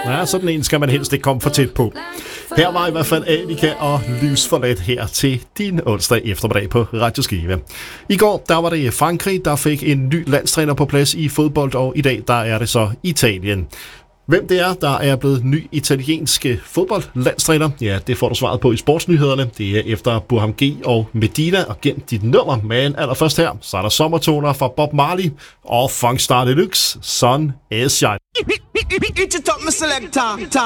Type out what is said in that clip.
Ja, sådan en skal man helst ikke komme for tæt på. Her var i hvert fald Annika og Livsforladt her til din onsdag eftermiddag på Radio Skive. I går der var det Frankrig, der fik en ny landstræner på plads i fodbold, og i dag der er det så Italien. Hvem det er, der er blevet ny italienske fodboldlandstræner, ja, det får du svaret på i sportsnyhederne. Det er efter Burham G og Medina, og gennem dit nummer. Men allerførst her, så er der sommertoner fra Bob Marley og Funkstar Deluxe, Sun is Shine.